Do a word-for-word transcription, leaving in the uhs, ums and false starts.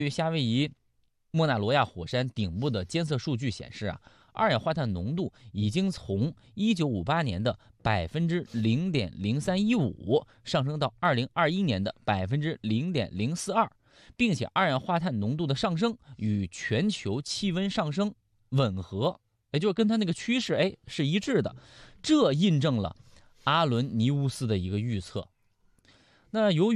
对于夏威夷莫纳罗亚火山顶部的监测数据显示啊，二氧化碳浓度已经从一九五八年的百分之零点零三一五上升到二零二一年的百分之零点零四二，并且二氧化碳浓度的上升与全球气温上升吻合，也就是跟它那个趋势哎是一致的，这印证了阿伦尼乌斯的一个预测。那由于